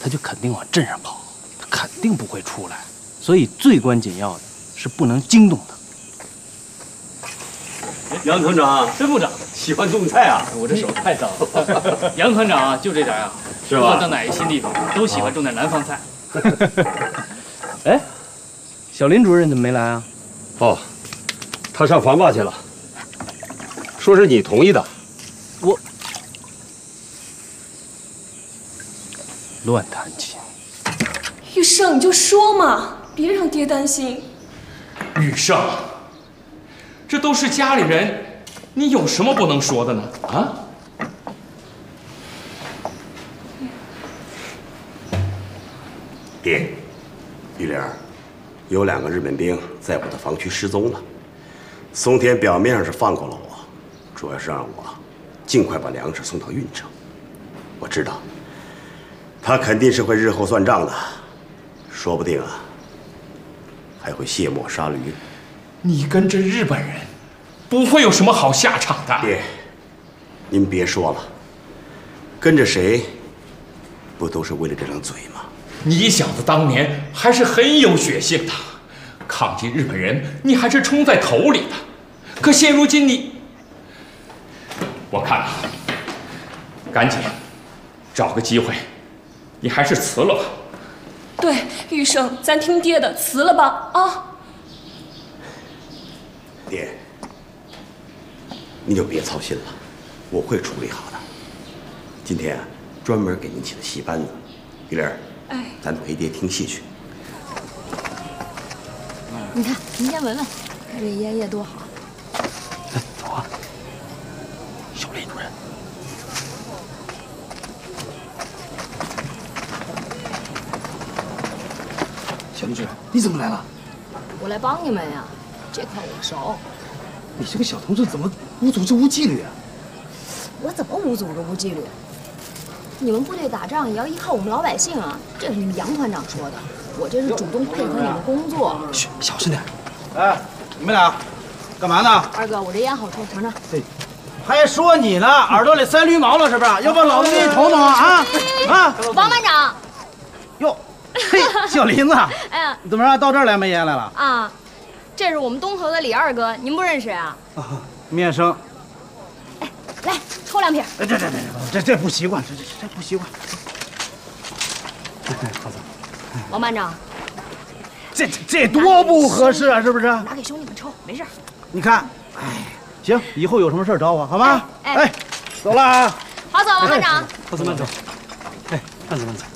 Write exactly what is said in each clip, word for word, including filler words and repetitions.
他就肯定往镇上跑，他肯定不会出来。所以最关紧要的是不能惊动他。 杨团长， 甄部长喜欢种菜啊？ 我这手太脏了。杨团长啊，就这点啊， 是吧？ 到哪个新地方都喜欢种点南方菜。 哎，小林主任怎么没来啊？ 哦，他上防坝去了，说是你同意的。 我乱弹琴。 玉胜，你就说嘛，别让爹担心。 玉胜，这都是家里人，你有什么不能说的呢？啊？ 爹，玉玲，有两个日本兵在我的防区失踪了。松田表面上是放过了我，主要是让我尽快把粮食送到运城。我知道，他肯定是会日后算账的，说不定啊，还会卸磨杀驴。 你跟着日本人，不会有什么好下场的。 爹，您别说了，跟着谁，不都是为了这张嘴吗？ 你小子当年还是很有血性的，抗击日本人你还是冲在头里的。可现如今你，我看啊，赶紧找个机会，你还是辞了吧。 对，玉胜，咱听爹的，辞了吧啊！ 爹，你就别操心了，我会处理好的。今天啊，专门给您请的戏班子，玉玲， 哎， 咱陪爹听戏去。 你看，您先闻闻，看这烟叶多好。 哎，走啊，小林主任。 小林主任，你怎么来了？ 我来帮你们呀，这块我熟。 你这个小同志怎么无组织无纪律啊？ 我怎么无组织无纪律？你们部队打仗也要依靠我们老百姓啊，这是你们杨团长说的。我这是主动配合你们工作。 嘘，小声点。 哎，你们俩干嘛呢？ 二哥，我这烟好抽，尝尝。 对，还说你呢，耳朵里塞驴毛了是不是？要不老子给你捅捅啊啊！ 王班长。 哟，嘿，小林子， 哎呀， 怎么着到这儿来没烟来了？ 啊，这是我们东头的李二哥，您不认识啊？ 啊，面生。 哎，来抽两瓶。 哎，这这这这这不习惯，这这这不习惯。好走。 王班长， 这这这多不合适啊，是不是？ 拿给兄弟们抽，没事。 你看，哎，行，以后有什么事找我，好吗？ 哎， 哎，走了啊。 好走，王班长。 慢走慢走，哎，慢走慢走。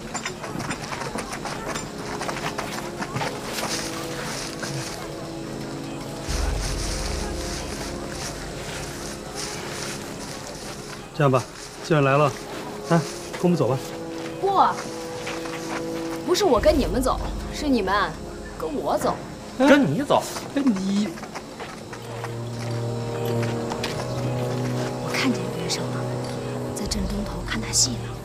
这样吧，既然来了，啊，跟我们走吧。 不，不是我跟你们走，是你们跟我走。 跟你走？ 你， 我看见余生了，在镇东头看他戏呢。